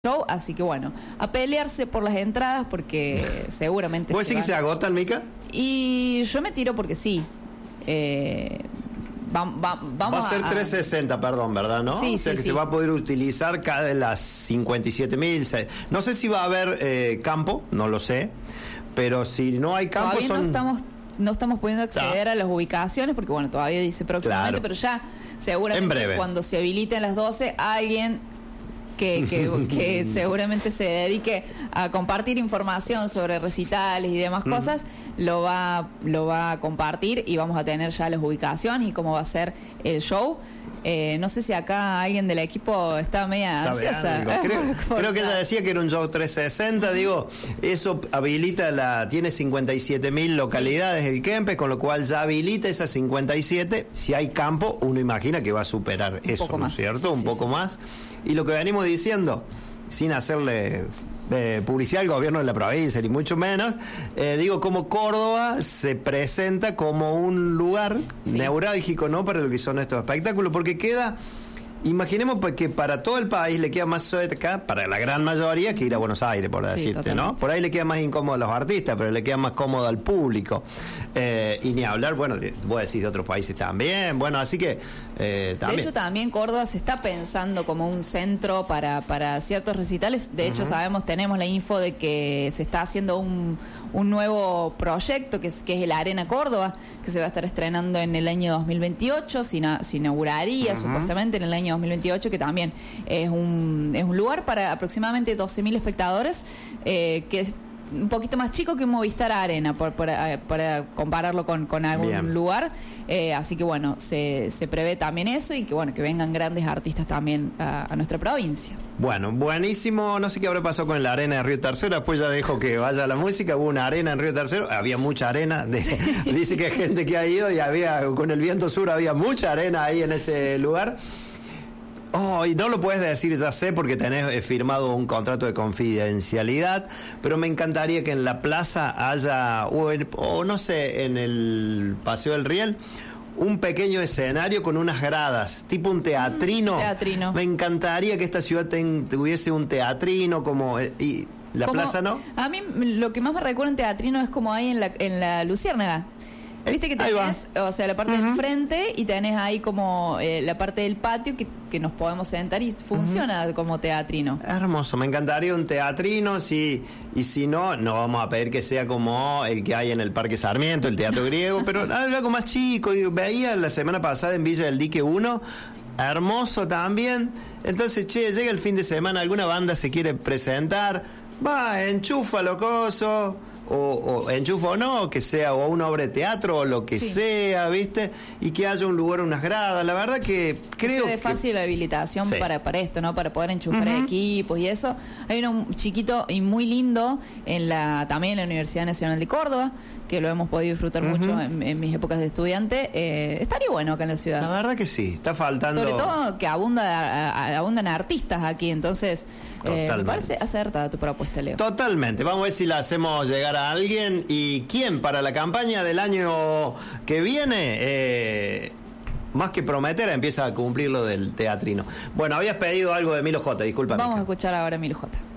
show, así que bueno, a pelearse por las entradas porque seguramente ¿Vos decís que se agotan, Mica? Y yo me tiro porque sí. Vamos va a ser 360, perdón, ¿verdad? ¿No? Sí, o sea sí, que sí. se va a poder utilizar cada de las 57.000. No sé si va a haber campo, no lo sé, pero si no hay campo todavía no estamos pudiendo acceder a las ubicaciones porque bueno, todavía dice próximamente, claro, pero ya seguramente cuando se habiliten las 12 alguien que seguramente se dedique a compartir información sobre recitales y demás cosas, lo va a compartir y vamos a tener ya las ubicaciones y cómo va a ser el show. No sé si acá alguien del equipo está media ansiosa. Creo que ella decía que era un show 360, digo, eso habilita tiene 57.000 localidades el Kempes, con lo cual ya habilita esas 57. Si hay campo, uno imagina que va a superar eso, ¿no es cierto? Un poco más. Y lo que venimos diciendo, sin hacerle publicidad al gobierno de la provincia, ni mucho menos, digo, como Córdoba se presenta como un lugar neurálgico, ¿no?, para lo que son estos espectáculos, porque imaginemos que para todo el país le queda más cerca, para la gran mayoría, que ir a Buenos Aires, por decirte, totalmente, ¿no? Por ahí le queda más incómodo a los artistas, pero le queda más cómodo al público. Y ni hablar, bueno, vos decís de otros países también, bueno, así que también. De hecho, también Córdoba se está pensando como un centro para ciertos recitales. De hecho, tenemos la info de que se está haciendo un nuevo proyecto que es el Arena Córdoba, que se va a estar estrenando en el año 2028, se inauguraría supuestamente en el año 2028, que también es un lugar para aproximadamente 12.000 espectadores, que es un poquito más chico que Movistar Arena, para compararlo con algún lugar. Así que bueno, se prevé también eso y que bueno, que vengan grandes artistas también a nuestra provincia. Bueno, buenísimo. No sé qué habrá pasado con la arena de Río Tercero. Después ya dejo que vaya la música. Hubo una arena en Río Tercero. Había mucha arena. Dice que hay gente que ha ido y con el viento sur había mucha arena ahí en ese lugar. Oh, y no lo puedes decir, ya sé, porque tenés firmado un contrato de confidencialidad, pero me encantaría que en la plaza haya, o no sé, en el Paseo del Riel, un pequeño escenario con unas gradas, tipo un teatrino. Teatrino. Me encantaría que esta ciudad tuviese un teatrino como... y la plaza, ¿no? A mí lo que más me recuerda en teatrino es como ahí en la Luciérnaga. Viste que tenés, o sea, la parte del frente y tenés ahí como la parte del patio que nos podemos sentar y funciona como teatrino. Hermoso, me encantaría un teatrino, y si no vamos a pedir que sea como el que hay en el Parque Sarmiento, el Teatro Griego, pero algo más chico. Y veía la semana pasada en Villa del Dique 1, hermoso también. Entonces, llega el fin de semana, alguna banda se quiere presentar, enchufa lo coso. O enchufa o no, que sea o una obra de teatro o lo que sea, ¿viste? Y que haya un lugar, unas gradas. La verdad que creo que... Es fácil la habilitación para esto, ¿no? Para poder enchufar equipos y eso. Hay uno chiquito y muy lindo también en la Universidad Nacional de Córdoba, que lo hemos podido disfrutar mucho en mis épocas de estudiante. Estaría bueno acá en la ciudad. La verdad que sí, está faltando... Sobre todo que abundan artistas aquí, entonces me parece acertada tu propuesta, Leo. Totalmente, vamos a ver si la hacemos llegar a alguien. ¿Y quién para la campaña del año que viene? Más que prometer, empieza a cumplir lo del teatrino. Bueno, habías pedido algo de Milo J, discúlpame. Vamos a escuchar ahora a Milo J.